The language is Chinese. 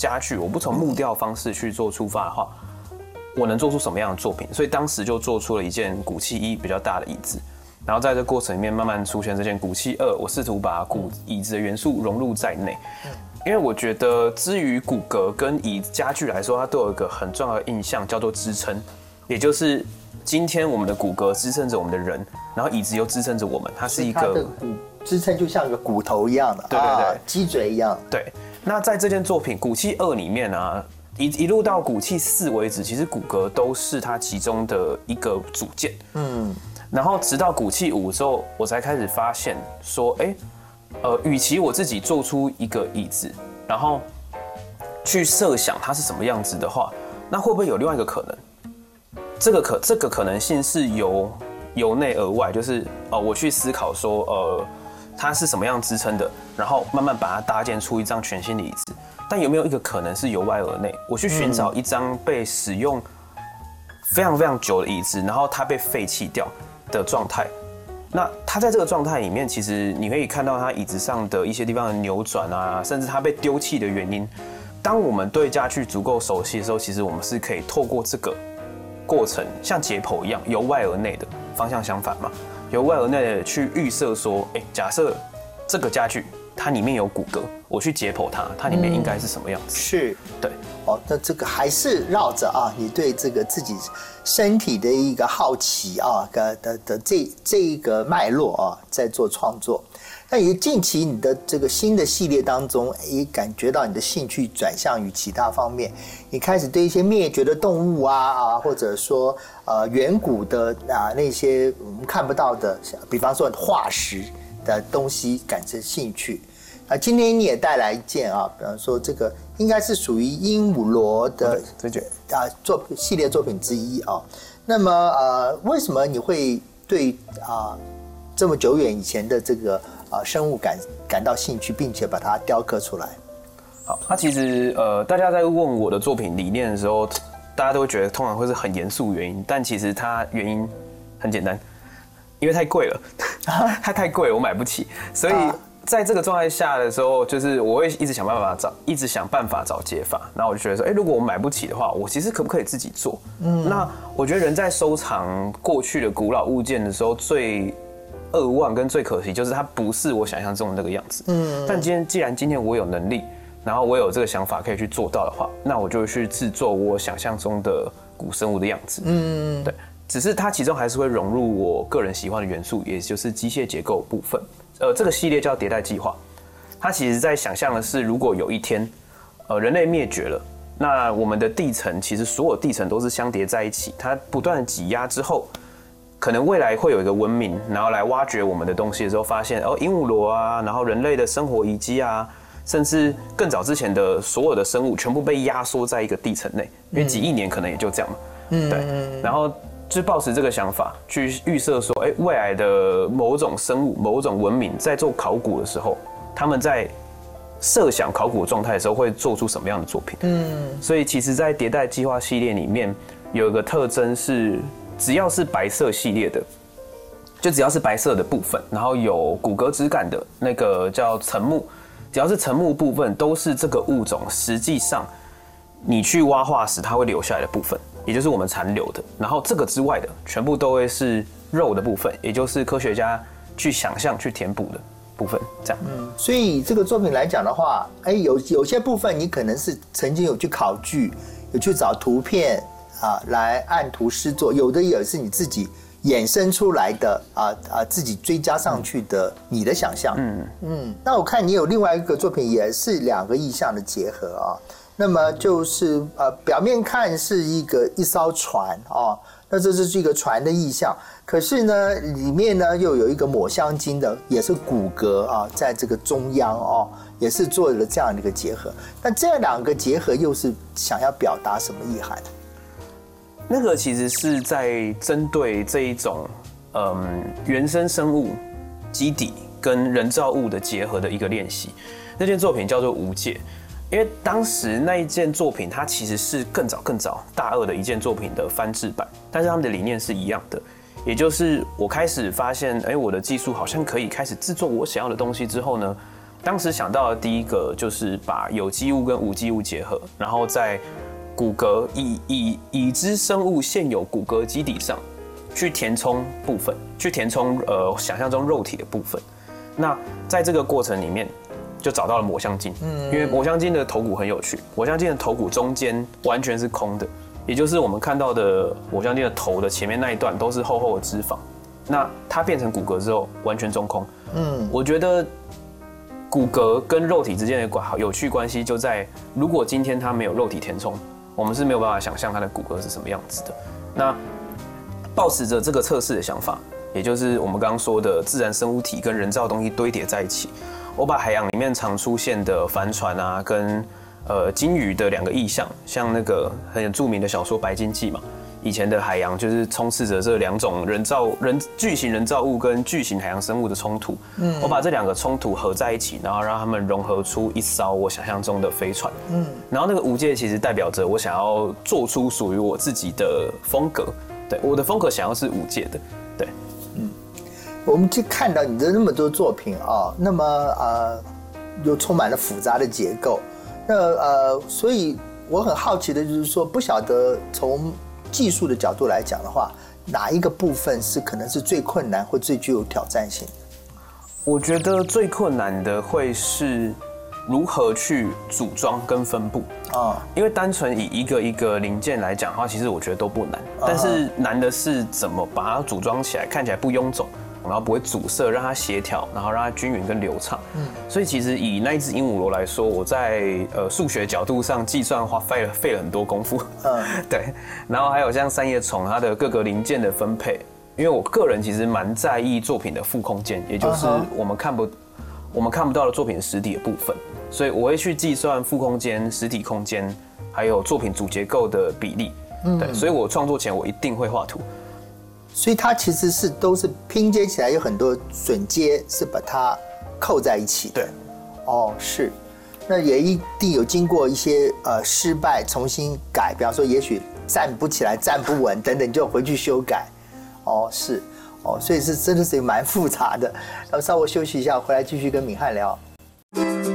家具，我不从木雕方式去做出发的话，我能做出什么样的作品？所以当时就做出了一件骨气1比较大的椅子，然后在这过程里面慢慢出现这件骨气2，我试图把椅子的元素融入在内。因为我觉得，至于骨骼跟家具来说，它都有一个很重要的印象，叫做支撑，也就是今天我们的骨骼支撑着我们的人，然后椅子又支撑着我们，它是一个它的支撑就像一个骨头一样的， 对对对， 脊椎一样。 对，那在这件作品骨气2里面啊，一路到骨气4为止，其实骨骼都是它其中的一个组件。然后直到骨气5之后，我才开始发现说，与其我自己做出一个椅子，然后去设想它是什么样子的话，那会不会有另外一个可能？这个可能性是由内而外，就是我去思考说，它是什么样支撑的，然后慢慢把它搭建出一张全新的椅子。但有没有一个可能是由外而内？我去寻找一张被使用非常非常久的椅子，然后它被废弃掉的状态。那它在这个状态里面，其实你可以看到它椅子上的一些地方的扭转啊，甚至它被丢弃的原因。当我们对家具足够熟悉的时候，其实我们是可以透过这个过程，像解剖一样，由外而内的方向相反嘛，由外而内的去预设说，假设这个家具它里面有骨骼，我去解剖它里面应该是什么样子？ 是， 对。 那这个还是绕着你对这个自己身体的一个好奇的这一个脉络在做创作。那也近期你的这个新的系列当中，也感觉到你的兴趣转向于其他方面，你开始对一些灭绝的动物或者说远古的那些我们看不到的，比方说化石的东西感生兴趣。今天你也带来一件比方说这个应该是属于鹦鹉螺的系列作品之一那么为什么你会对这么久远以前的这个生物感到兴趣，并且把它雕刻出来？ 好，那其实大家在问我的作品理念的时候，大家都会觉得通常会是很严肃原因，但其实它原因很简单，因为太贵了，它太贵了，我买不起，所以在这个状态下的时候，就是我会一直想办法找解法。然后我就觉得说，如果我买不起的话，我其实可不可以自己做？那我觉得人在收藏过去的古老物件的时候，最扼腕跟最可惜就是它不是我想象中的那个样子。但既然今天我有能力，然后我有这个想法可以去做到的话，那我就会去制作我想象中的古生物的样子。对，只是它其中还是会融入我个人喜欢的元素，也就是机械结构部分。这个系列叫迭代计划，它其实在想象的是，如果有一天，人类灭绝了，那我们的地层其实所有地层都是相叠在一起，它不断的挤压之后，可能未来会有一个文明，然后来挖掘我们的东西的时候，发现鹦鹉螺然后人类的生活遗迹甚至更早之前的所有的生物全部被压缩在一个地层内，因为几亿年可能也就这样嘛。对，然后就抱持这个想法去预设说，未来的某种生物、某种文明在做考古的时候，他们在设想考古状态的时候会做出什么样的作品？所以其实，在迭代计划系列里面有一个特征是，只要是白色系列的，就只要是白色的部分，然后有骨骼质感的那个叫层木，只要是层木部分，都是这个物种实际上你去挖化石它会留下来的部分。也就是我们残留的，然后这个之外的全部都会是肉的部分，也就是科学家去想象、去填补的部分，这样。 所以这个作品来讲的话，有些部分你可能是曾经有去考据，有去找图片来按图施作，有的也是你自己衍生出来的自己追加上去的你的想象。那我看你有另外一个作品，也是两个意象的结合那么就是表面看是一艘船那这是一个船的意象，可是呢里面呢又有一个抹香鲸的，也是骨骼在这个中央也是做了这样的一个结合。那这两个结合又是想要表达什么意涵？ 那个其实是在针对这一种原生生物基底跟人造物的结合的一个练习。那件作品叫做无界。因为当时那一件作品，它其实是更早大二的一件作品的翻制版，但是他们的理念是一样的，也就是我开始发现，我的技术好像可以开始制作我想要的东西之后呢， 当时想到的第一个就是把有机物跟无机物结合，然后在骨骼已知生物现有骨骼基底上去填充部分，去填充想象中肉体的部分。那在这个过程里面，就找到了抹香鲸。因为抹香鲸的头骨很有趣，抹香鲸的头骨中间完全是空的，也就是我们看到的抹香鲸的头的前面那一段都是厚厚的脂肪。那它变成骨骼之后，完全中空。我觉得骨骼跟肉体之间的有趣关系就在，如果今天它没有肉体填充，我们是没有办法想象它的骨骼是什么样子的。那抱持着这个测试的想法，也就是我们刚刚说的自然生物体跟人造东西堆叠在一起，我把海洋里面常出现的帆船啊，跟鲸鱼的2个意象，像那个很著名的小说《白鲸记》嘛。以前的海洋就是充斥着这2种巨型人造物跟巨型海洋生物的冲突。我把这2个冲突合在一起，然后让它们融合出一艘我想象中的飞船。然后那个无界其实代表着我想要做出属于我自己的风格。对，我的风格想要是无界的。对， 我们去看到你的那么多作品啊，那么又充满了复杂的结构。那所以我很好奇的就是说，不晓得从技术的角度来讲的话，哪一个部分是可能是最困难或最具有挑战性的？ 我觉得最困难的会是如何去组装跟分布因为单纯以一个一个零件来讲的话，其实我觉得都不难，但是难的是怎么把它组装起来，看起来不臃肿，然后不会阻塞，让它协调，然后让它均匀跟流畅。所以其实以那一只鹦鹉螺来说，我在数学角度上计算费了很多功夫。对，然后还有像三叶虫它的各个零件的分配，因为我个人其实蛮在意作品的负空间，也就是我们看不到的作品实体的部分，所以我会去计算负空间、实体空间，还有作品主结构的比例。对，所以我创作前我一定会画图。 所以它其实都是拼接起来，有很多榫接是把它扣在一起的。 对， 是，那也一定有经过一些失败，重新改，比方说也许站不起来、站不稳等等，就回去修改。是，所以是真的是蛮复杂的。然后稍微休息一下，回来继续跟敏汉聊。